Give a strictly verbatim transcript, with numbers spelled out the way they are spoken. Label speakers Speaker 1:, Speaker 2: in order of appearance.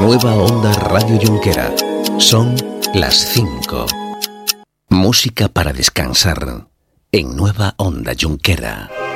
Speaker 1: Nueva Onda Radio Junquera. Son las cinco. Música para descansar en Nueva Onda Junquera.